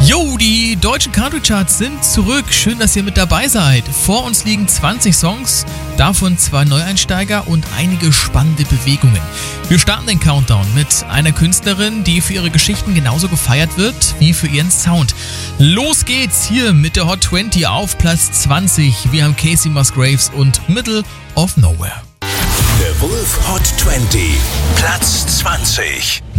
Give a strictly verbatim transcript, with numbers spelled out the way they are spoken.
Jo, die deutschen Country-Charts sind zurück. Schön, dass ihr mit dabei seid. Vor uns liegen zwanzig Songs, davon zwei Neueinsteiger und einige spannende Bewegungen. Wir starten den Countdown mit einer Künstlerin, die für ihre Geschichten genauso gefeiert wird wie für ihren Sound. Los geht's hier mit der Hot zwanzig auf Platz zwanzig. Wir haben Casey Musgraves und Middle of Nowhere. The Wolf Hot zwanzig, Platz zwanzig.